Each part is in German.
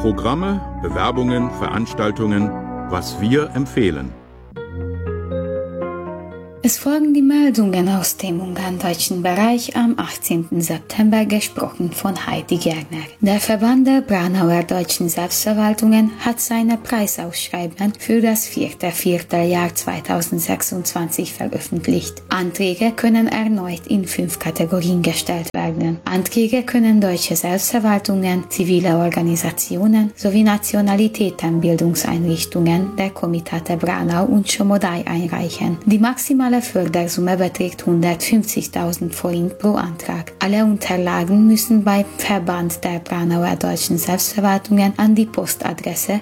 Programme, Bewerbungen, Veranstaltungen, was wir empfehlen. Es folgen die Meldungen aus dem ungarndeutschen Bereich am 18. September, gesprochen von Heidi Gerner. Der Verband der Braunauer deutschen Selbstverwaltungen hat seine Preisausschreibungen für das 4. Vierteljahr 2026 veröffentlicht. Anträge können erneut in 5 Kategorien gestellt werden. Anträge können deutsche Selbstverwaltungen, zivile Organisationen sowie Nationalitätenbildungseinrichtungen der Komitate Braunau und Schomodai einreichen. Die maximale Fördersumme beträgt 150.000 Forint pro Antrag. Alle Unterlagen müssen beim Verband der Braunauer deutschen Selbstverwaltungen an die Postadresse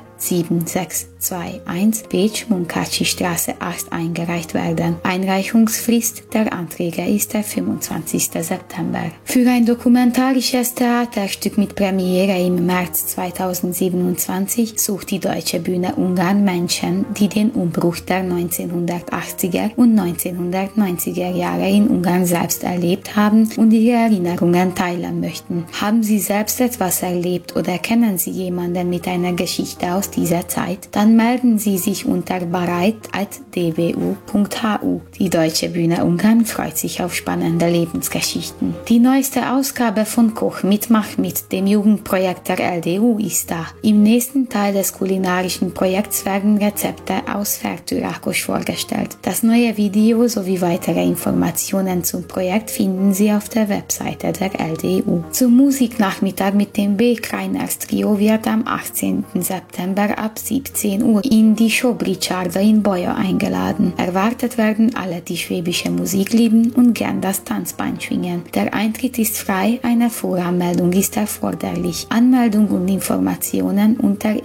7621 Pécs, Munkácsi Straße 8 eingereicht werden. Einreichungsfrist der Anträge ist der 25. September. Für ein dokumentarisches Theaterstück mit Premiere im März 2027 sucht die Deutsche Bühne Ungarn Menschen, die den Umbruch der 1980er und 1990er Jahre in Ungarn selbst erlebt haben und ihre Erinnerungen teilen möchten. Haben Sie selbst etwas erlebt oder kennen Sie jemanden mit einer Geschichte aus dieser Zeit? Dann melden Sie sich unter bareit@dbu.hu. Die Deutsche Bühne Ungarn freut sich auf spannende Lebensgeschichten. Die neueste Ausgabe von Koch mit Mach mit, dem Jugendprojekt der LDU, ist da. Im nächsten Teil des kulinarischen Projekts werden Rezepte aus Fertőrákos vorgestellt. Das neue Video sowie weitere Informationen zum Projekt finden Sie auf der Webseite der LDU. Zum Musiknachmittag mit dem B. Kreiners Trio wird am 18. September ab 17 Uhr in die Sobricsarda in Baja eingeladen. Erwartet werden alle, die schwäbische Musik lieben und gern das Tanzbein schwingen. Der Eintritt ist frei, eine Voranmeldung ist erforderlich. Anmeldung und Informationen unter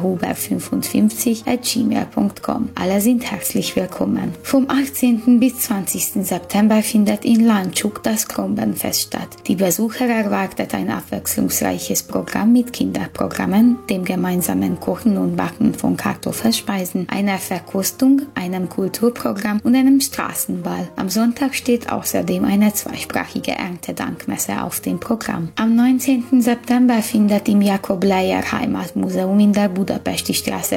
evahuber55@gmail.com. Alle sind herzlich willkommen. Vom 18. bis 20. September findet in Landshut das Krombenfest statt. Die Besucher erwartet ein abwechslungsreiches Programm mit Kinderprogrammen, dem gemeinsamen Kochen und Backen von Kartoffelspeisen, einer Verkostung, einem Kulturprogramm und einem Straßenball. Am Sonntag steht außerdem eine zweisprachige Erntedankmesse auf dem Programm. Am 19. September findet im Jakob Leyer Heimatmuseum in der Budapesti Straße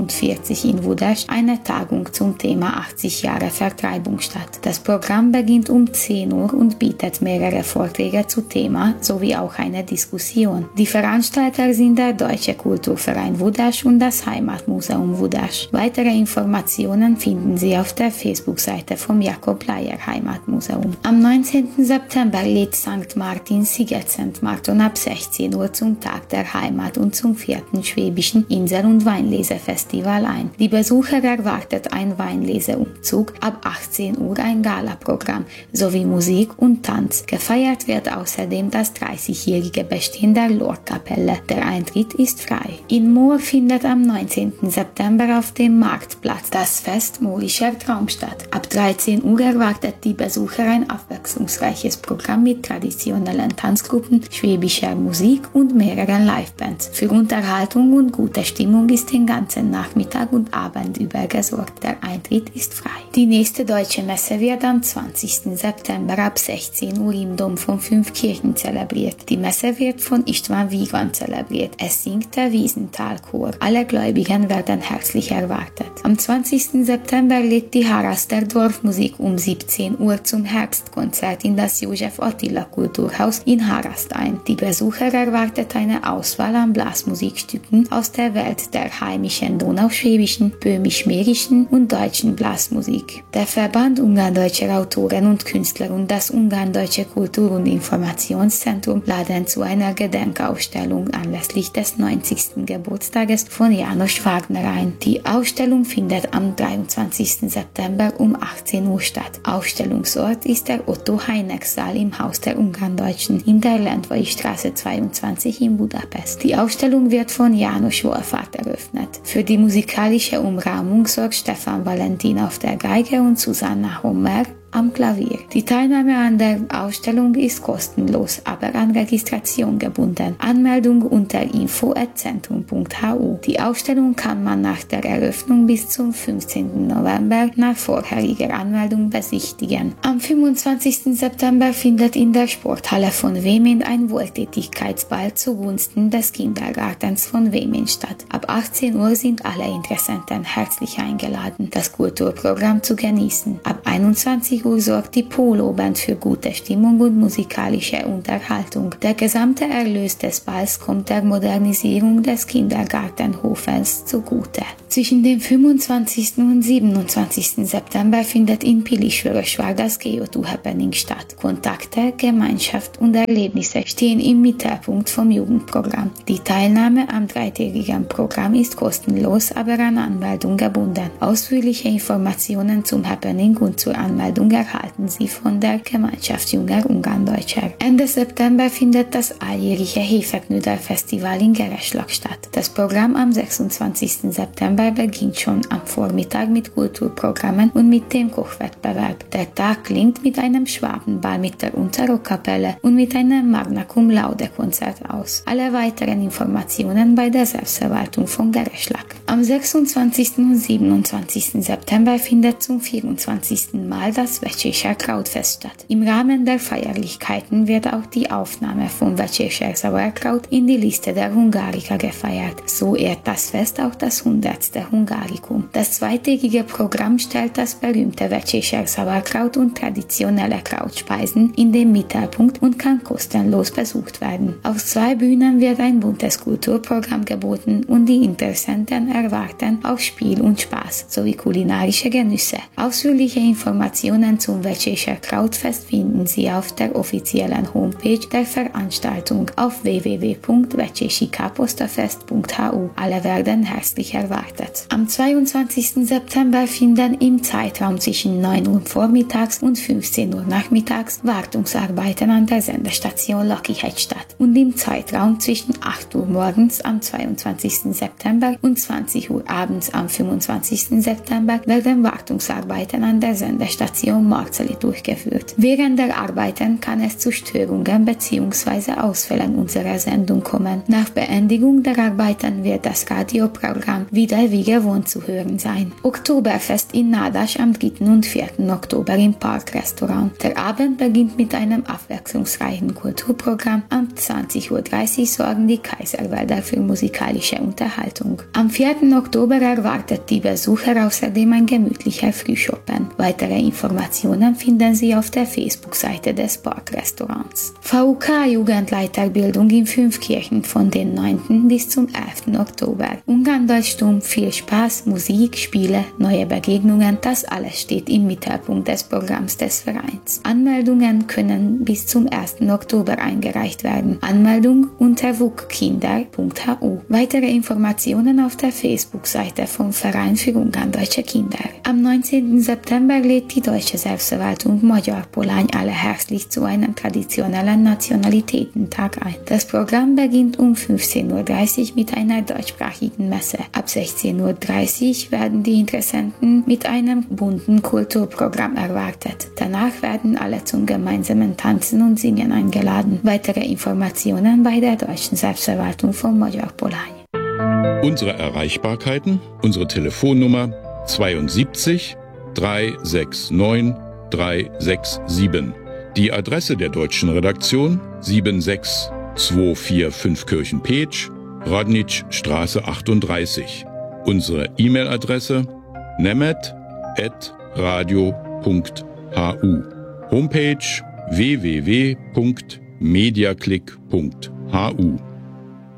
45 in Budapest eine Tagung zum Thema 80 Jahre Vertreibung statt. Das Programm beginnt um 10 Uhr und bietet mehrere Vorträge zu Thema sowie auch eine Diskussion. Die Veranstalter sind der Deutsche Kulturverein Budapest und das Heimatmuseum Budapest. Weitere Informationen finden Sie auf der Facebook-Seite vom Jakob Leyer Heimatmuseum. Am 19. September lädt St. Martin Sziget Szent Márton ab 16 Uhr zum Tag der Heimat und zum 4. Schwäbischen Insel- und Weinlesefestival ein. Die Besucher erwartet ein Weinleseumzug, ab 18 Uhr ein Galaprogramm sowie Musik und Tanz. Gefeiert wird außerdem das 30-jährige Bestehen der Lortkapelle. Der Eintritt ist frei. In Moor findet am 19. September auf dem Marktplatz das Fest Moorischer Traum statt. Ab 13 Uhr erwartet die Besucher ein abwechslungsreiches Programm mit traditionellen Tanzgruppen, schwäbischer Musik und mehreren Livebands. Für Unterhaltung und gute Stimmung ist den ganzen Nachmittag und Abend über gesorgt. Der Eintritt ist frei. Die nächste deutsche Messe wird am 20. September ab 16 Uhr im Dom von 5 Kirchen zelebriert. Die Messe wird von Istvan Wiegand zelebriert. Es singt der Wiesenthal-Chor. Alle Gläubigen werden herzlich erwartet. Am 20. September lädt die Haras der Dorfmusik um 17 Uhr zum Herbstkonzert in das Josef Attila Kulturhaus in Harast ein. Die Besucher erwartet eine Auswahl an Blasmusikstücken aus der Welt der heimischen donauschwäbischen, böhmisch-mährischen und deutschen Blasmusik. Der Verband Ungarndeutscher Autoren und Künstler und das Ungarndeutsche Kultur- und Informationszentrum laden zu einer Gedenkausstellung anlässlich des 90. Geburtstages von János Wagner ein. Die Ausstellung findet am 23. September um 18 Uhr statt. Ausstellungsort ist der Otto-Heineck-Saal im Haus der Ungarndeutschen in der Lendvai Straße 22 in Budapest. Die Ausstellung wird von János Wohlfahrt eröffnet. Für die musikalische Umrahmung sorgt Stefan Valentin auf der Geige und Susanna Hommer am Klavier. Die Teilnahme an der Ausstellung ist kostenlos, aber an Registration gebunden. Anmeldung unter info@zentrum.hu. Die Ausstellung kann man nach der Eröffnung bis zum 15. November nach vorheriger Anmeldung besichtigen. Am 25. September findet in der Sporthalle von Wemin ein Wohltätigkeitsball zugunsten des Kindergartens von Wemin statt. Ab 18 Uhr sind alle Interessenten herzlich eingeladen, das Kulturprogramm zu genießen. Ab 21 Uhr sorgt die Polo-Band für gute Stimmung und musikalische Unterhaltung. Der gesamte Erlös des Balls kommt der Modernisierung des Kindergartenhofes zugute. Zwischen dem 25. und 27. September findet in Piliș-Vörösvár das Go-To Happening statt. Kontakte, Gemeinschaft und Erlebnisse stehen im Mittelpunkt vom Jugendprogramm. Die Teilnahme am dreitägigen Programm ist kostenlos, aber an Anmeldung gebunden. Ausführliche Informationen zum Happening und zur Anmeldung erhalten Sie von der Gemeinschaft junger Ungarndeutscher. Ende September findet das alljährliche Hefeknödel-Festival in Gereschlag statt. Das Programm am 26. September beginnt schon am Vormittag mit Kulturprogrammen und mit dem Kochwettbewerb. Der Tag klingt mit einem Schwabenball mit der Unterrockkapelle und mit einem Magna Cum Laude Konzert aus. Alle weiteren Informationen bei der Selbstverwaltung von Gereschlag. Am 26. und 27. September findet zum 24. Mal das Vecséser Krautfest statt. Im Rahmen der Feierlichkeiten wird auch die Aufnahme von Vecséser Sauerkraut in die Liste der Hungariker gefeiert. So ehrt das Fest auch das 100. Hungarikum. Das zweitägige Programm stellt das berühmte Vecséser Sauerkraut und traditionelle Krautspeisen in den Mittelpunkt und kann kostenlos besucht werden. Auf 2 Bühnen wird ein buntes Kulturprogramm geboten und die Interessenten erwarten auch Spiel und Spaß sowie kulinarische Genüsse. Ausführliche Informationen zum Vecséser Krautfest finden Sie auf der offiziellen Homepage der Veranstaltung auf www.vecsésikapostafest.hu. Alle werden herzlich erwartet. Am 22. September finden im Zeitraum zwischen 9 Uhr vormittags und 15 Uhr nachmittags Wartungsarbeiten an der Sendestation Lakihegy statt und im Zeitraum zwischen 8 Uhr morgens am 22. September und 20 Uhr abends am 25. September werden Wartungsarbeiten an der Sendestation Marceli durchgeführt. Während der Arbeiten kann es zu Störungen bzw. Ausfällen unserer Sendung kommen. Nach Beendigung der Arbeiten wird das Radioprogramm wieder wie gewohnt zu hören sein. Oktoberfest in Nádas am 3. und 4. Oktober im Parkrestaurant. Der Abend beginnt mit einem abwechslungsreichen Kulturprogramm. Am 20.30 Uhr sorgen die Kaiserwälder für musikalische Unterhaltung. Am 4. Oktober erwartet die Besucher außerdem ein gemütlicher Frühschoppen. Weitere Informationen finden Sie auf der Facebook-Seite des Parkrestaurants. VUK Jugendleiterbildung in 5 Kirchen von den 9. bis zum 11. Oktober. Ungarndeutschtum, viel Spaß, Musik, Spiele, neue Begegnungen, das alles steht im Mittelpunkt des Programms des Vereins. Anmeldungen können bis zum 1. Oktober eingereicht werden. Anmeldung unter wukkinder.hu. Weitere Informationen auf der Facebook-Seite vom Verein für Ungarndeutsche Kinder. Am 19. September lädt die Deutsche Selbstverwaltung Magyar Polány alle herzlich zu einem traditionellen Nationalitätentag ein. Das Programm beginnt um 15.30 Uhr mit einer deutschsprachigen Messe. Ab 16.30 Uhr werden die Interessenten mit einem bunten Kulturprogramm erwartet. Danach werden alle zum gemeinsamen Tanzen und Singen eingeladen. Weitere Informationen bei der Deutschen Selbstverwaltung von Magyar Polány. Unsere Erreichbarkeiten, unsere Telefonnummer 72 369 367. Die Adresse der deutschen Redaktion 76245 Kirchen-Petsch, Radničstraße 38. Unsere E-Mail-Adresse nemet@radio.hu. Homepage www.mediaclick.hu.